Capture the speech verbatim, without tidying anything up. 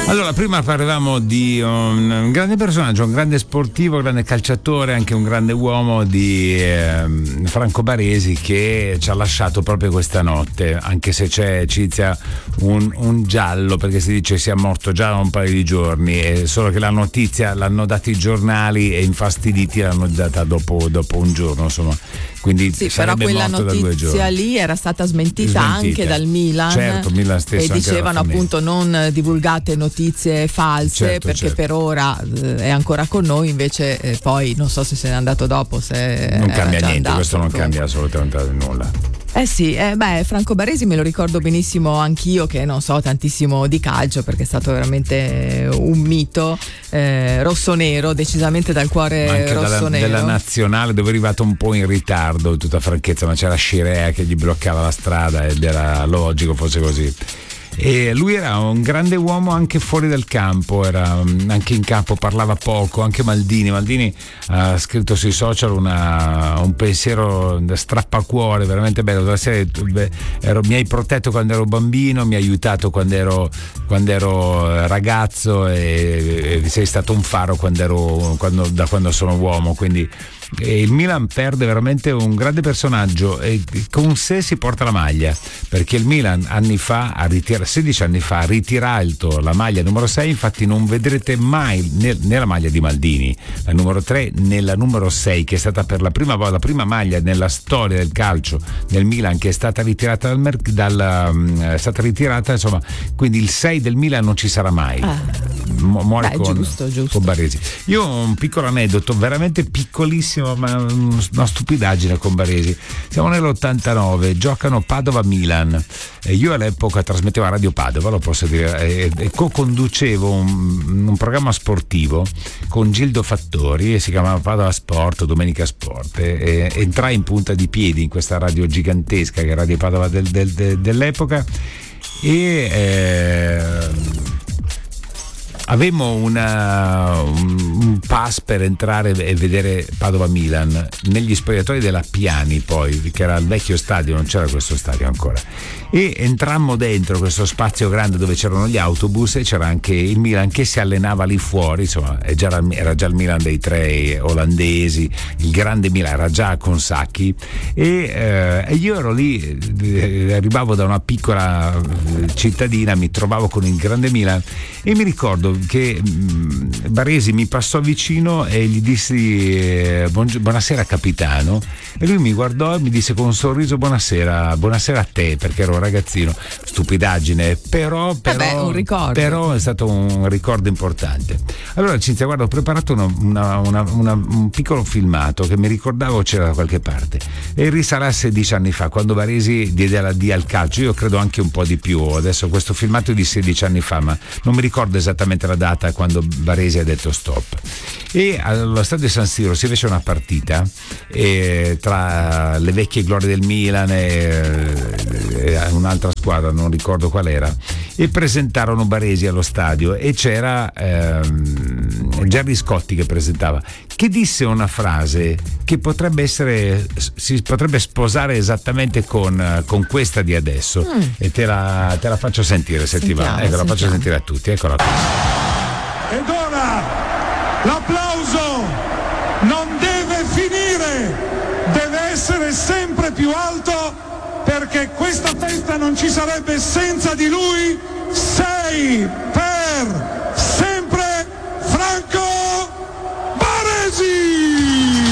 Allora, prima parlavamo di un grande personaggio, un grande sportivo, un grande calciatore, anche un grande uomo, di eh, Franco Baresi, che ci ha lasciato proprio questa notte, anche se c'è, Cinzia, un, un giallo, perché si dice sia morto già da un paio di giorni, e solo che la notizia l'hanno data i giornali e infastiditi l'hanno data dopo, dopo un giorno, insomma. Quindi sì, però quella notizia lì era stata smentita, smentita anche dal Milan, certo, Milan stesso, e dicevano appunto non divulgate notizie false, certo, perché certo. per ora eh, è ancora con noi, invece eh, poi non so se se n'è andato dopo, se non cambia niente, andato, questo non comunque. cambia assolutamente nulla. Eh sì, eh, beh, Franco Baresi me lo ricordo benissimo anch'io, che non so tantissimo di calcio, perché è stato veramente un mito, eh, rosso-nero, decisamente dal cuore anche rosso-nero. Della, della nazionale, dove è arrivato un po' in ritardo, in tutta franchezza, ma c'era Scirea che gli bloccava la strada ed era logico fosse così. E lui era un grande uomo anche fuori dal campo, era anche in campo, parlava poco, anche Maldini Maldini ha scritto sui social una, un pensiero da strappacuore veramente bello, della serie, beh, ero, mi hai protetto quando ero bambino, mi hai aiutato quando ero, quando ero ragazzo e, e sei stato un faro quando ero, quando, da quando sono uomo, quindi e il Milan perde veramente un grande personaggio e con sé si porta la maglia, perché il Milan anni fa, a ritira, sedici anni fa, ha ritirato la maglia numero sei, infatti non vedrete mai né, né la maglia di Maldini, la numero tre, né la numero sei, che è stata per la prima volta la prima maglia nella storia del calcio del Milan che è stata ritirata dal, merc- dal um, è stata ritirata, insomma, quindi il sei del Milan non ci sarà mai. Ah. Mu- muore Beh, con, giusto, giusto. con Baresi. Io ho un piccolo aneddoto veramente piccolissimo, ma una stupidaggine con Baresi. Siamo nell'ottantanove, giocano Padova-Milan e io all'epoca trasmettevo a Radio Padova, lo posso dire, e, e co-conducevo un, un programma sportivo con Gildo Fattori e si chiamava Padova Sport, Domenica Sport, e, e entrai in punta di piedi in questa radio gigantesca che è Radio Padova del, del, del, dell'epoca e eh, avevamo una, un, un pass per entrare e vedere Padova-Milan negli spogliatoi della Piani, poi, che era il vecchio stadio, non c'era questo stadio ancora, e entrammo dentro questo spazio grande dove c'erano gli autobus e c'era anche il Milan che si allenava lì fuori, insomma era già il Milan dei tre olandesi, il grande Milan era già con Sacchi e, eh, e io ero lì, eh, arrivavo da una piccola cittadina, mi trovavo con il grande Milan e mi ricordo che mh, Baresi mi passò vicino e gli dissi eh, buonasera capitano, e lui mi guardò e mi disse con un sorriso buonasera, buonasera a te, perché ero un ragazzino, stupidaggine, però però, Vabbè, un ricordo. però è stato un ricordo importante. Allora Cinzia, guarda, ho preparato una, una, una, una, un piccolo filmato che mi ricordavo c'era da qualche parte e risale a sedici anni fa, quando Baresi diede la D al calcio, io credo anche un po' di più, adesso questo filmato è di sedici anni fa, ma non mi ricordo esattamente la data quando Baresi ha detto stop. E allo stadio San Siro si fece una partita eh, tra le vecchie glorie del Milan e, e un'altra squadra, non ricordo qual era, e presentarono Baresi allo stadio e c'era ehm, Gerry Scotti che presentava, che disse una frase che potrebbe essere, si potrebbe sposare esattamente con, con questa di adesso mm. e te la, te la faccio sentire se sentiamo, ti va, ecco, la faccio sentire a tutti, eccola qui. Ed ora l'applauso non deve finire, deve essere sempre più alto, perché questa festa non ci sarebbe senza di lui. Sei